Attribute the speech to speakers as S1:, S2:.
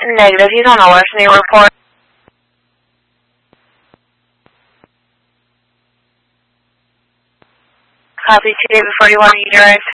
S1: Negative. He's on a larceny report. Copy 2 David 41, you direct.